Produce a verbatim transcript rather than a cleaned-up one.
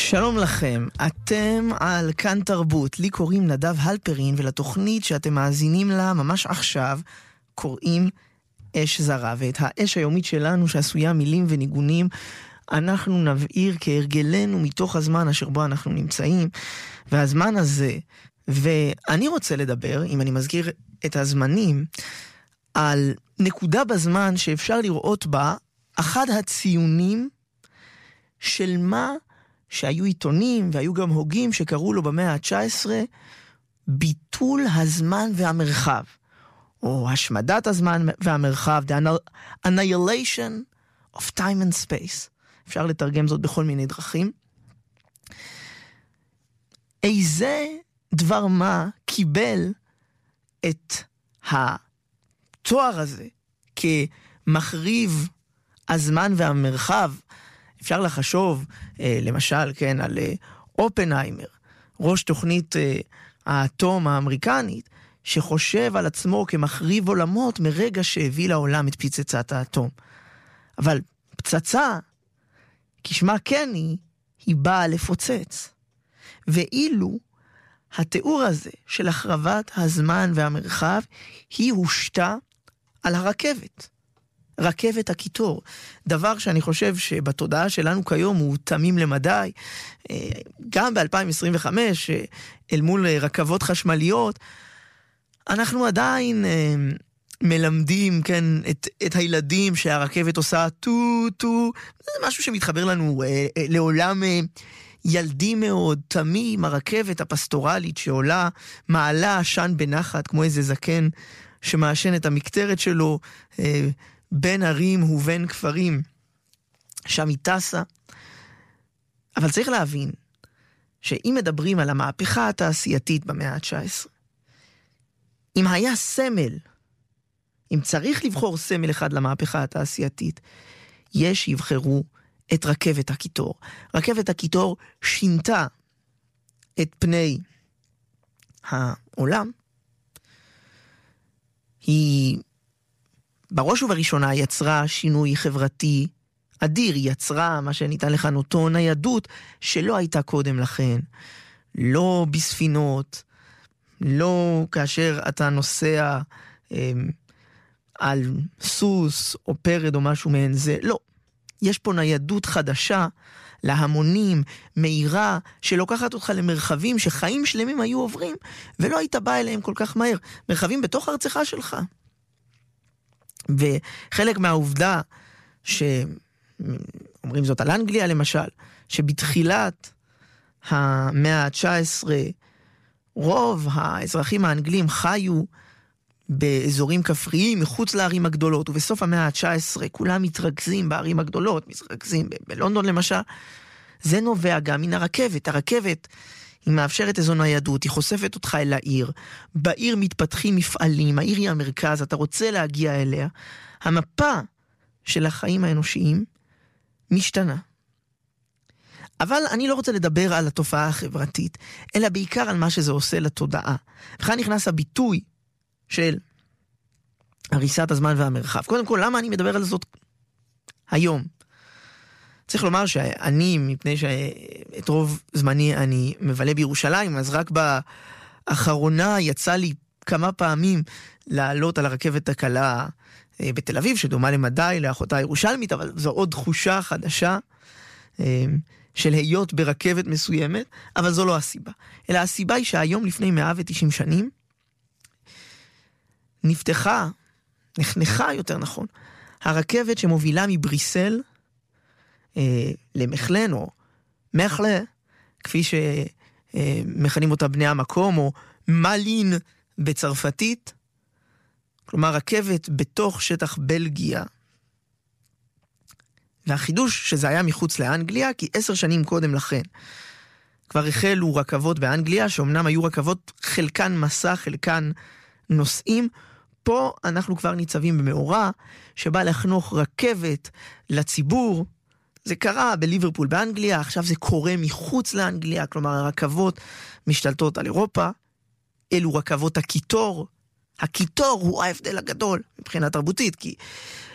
שלום לכם, אתם על כאן תרבות, לי קוראים נדב הלפרין, ולתוכנית שאתם מאזינים לה ממש עכשיו קוראים אש זרה, ואת האש היומית שלנו שעשויה מילים וניגונים אנחנו נבעיר כהרגלנו מתוך הזמן אשר בו אנחנו נמצאים, והזמן הזה, ואני רוצה לדבר, אם אני מזכיר את הזמנים, על נקודה בזמן שאפשר לראות בה אחד הציונים של מה שהיו עיתונים והיו גם הוגים שקראו לו במאה ה-תשע עשרה ביטול הזמן והמרחב, או השמדת הזמן והמרחב, the annihilation of time and space. אפשר לתרגם זאת בכל מיני דרכים. איזה דבר מה קיבל את התואר הזה כמחריב הזמן והמרחב? אפשר לחשוב, אה, למשל, כן, על אה, אופנהיימר, ראש תוכנית אה, האטום האמריקנית, שחושב על עצמו כמחריב עולמות מרגע שהביא לעולם את פצצת האטום. אבל פצצה, כשמה כן היא, היא באה לפוצץ. ואילו התיאור הזה של החרבת הזמן והמרחב, היא הושתה על הרכבת. רכבת הקיטור, דבר שאני חושב שבתודעה שלנו כיום הוא תמים למדי, גם ב-אלפיים עשרים וחמש, אל מול רכבות חשמליות, אנחנו עדיין מלמדים, כן, את, את הילדים שהרכבת עושה טו טו, זה משהו שמתחבר לנו לעולם ילדי מאוד, תמים, הרכבת הפסטורלית שעולה, מעלה עשן בנחת, כמו איזה זקן שמאשן את המקטרת שלו, בין ערים ובין כפרים, שם היא טסה. אבל צריך להבין, שאם מדברים על המהפכה התעשייתית במאה ה-תשע עשרה, אם היה סמל, אם צריך לבחור סמל אחד למהפכה התעשייתית, יש שיבחרו את רכבת הקיטור. רכבת הקיטור שינתה את פני העולם. היא בראש ובראשונה יצרה שינוי חברתי אדיר, יצרה מה שניתן לכאן אותו ניידות שלא הייתה קודם לכן, לא בספינות, לא כאשר אתה נוסע אה, על סוס או פרד או משהו מעין זה, לא. יש פה ניידות חדשה להמונים, מהירה, שלוקחת אותך למרחבים שחיים שלמים היו עוברים, ולא היית בא אליהם כל כך מהר. מרחבים בתוך ארצך שלך. וחלק מהעובדה שאומרים זאת על אנגליה למשל, שבתחילת המאה ה-תשע עשרה רוב האזרחים האנגלים חיו באזורים כפריים מחוץ לערים הגדולות, ובסוף המאה ה-תשע עשרה כולם מתרכזים בערים הגדולות, מתרכזים ב- בלונדון למשל. זה נובע גם מן הרכבת. הרכבת היא מאפשרת איזו ניידות, היא חושפת אותך אל העיר, בעיר מתפתחים מפעלים, העיר היא המרכז, אתה רוצה להגיע אליה, המפה של החיים האנושיים משתנה. אבל אני לא רוצה לדבר על התופעה החברתית, אלא בעיקר על מה שזה עושה לתודעה. וכאן נכנס הביטוי של הריסת הזמן והמרחב. קודם כל, למה אני מדבר על זאת היום? צריך לומר שאני, מפני שאת רוב זמני אני מבלה בירושלים, אז רק באחרונה יצא לי כמה פעמים לעלות על הרכבת הקלה בתל אביב, שדומה למדי לאחותה הירושלמית, אבל זו עוד תחושה חדשה של היות ברכבת מסוימת, אבל זו לא הסיבה. אלא הסיבה היא שהיום לפני מאה ותשעים שנים, נפתחה, נחנכה יותר נכון, הרכבת שמובילה מבריסל אה, למחלן או מחלה, כפי שמכנים אותה בני המקום, או מלין בצרפתית, כלומר רכבת בתוך שטח בלגיה. והחידוש שזה היה מחוץ לאנגליה, כי עשר שנים קודם לכן כבר החלו רכבות באנגליה, שאומנם היו רכבות חלקן מסע, חלקן נוסעים. פה אנחנו כבר ניצבים במאורה, שבא לחנוך רכבת לציבור. זה קרה בליברפול באנגליה, עכשיו זה קורה מחוץ לאנגליה, כלומר הרכבות משתלטות על אירופה. אלו רכבות הקיטור. הקיטור הוא ההבדל הגדול מבחינה תרבותית, כי